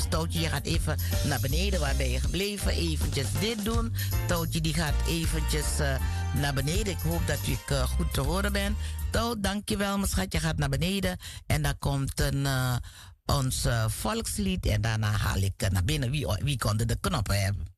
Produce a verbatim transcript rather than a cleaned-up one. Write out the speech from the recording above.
Dus Tootje, je gaat even naar beneden. Waar ben je gebleven? Eventjes dit doen. Tootje die gaat eventjes uh, naar beneden. Ik hoop dat ik uh, goed te horen ben. Toot, dankjewel mijn schat. Je gaat naar beneden. En dan komt een, uh, ons uh, volkslied. En daarna haal ik uh, naar binnen. Wie, wie kon de knoppen hebben?